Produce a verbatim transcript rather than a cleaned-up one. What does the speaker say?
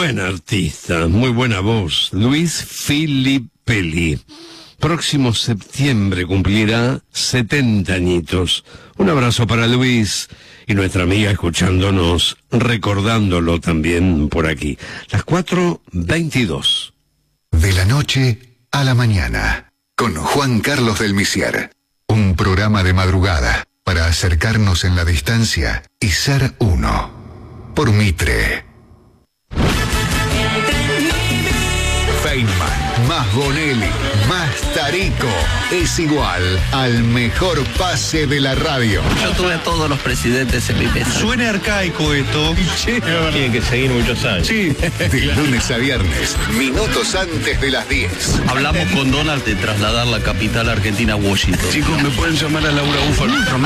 buen artista, muy buena voz, Luis Filippelli. Próximo septiembre cumplirá setenta añitos. Un abrazo para Luis y nuestra amiga escuchándonos, recordándolo también por aquí. Las cuatro veintidós. De la noche a la mañana, con Juan Carlos del Misier. Un programa de madrugada para acercarnos en la distancia y ser uno. Por Mitre. Feynman, más Bonelli, más Tarico, es igual al mejor pase de la radio. Yo tuve a todos los presidentes en mi mesa. Suena arcaico esto. Tiene que seguir muchos años. Sí, de lunes a viernes, minutos antes de las diez. Hablamos con Donald de trasladar la capital argentina a Washington. Chicos, me pueden llamar a Laura Búfalo.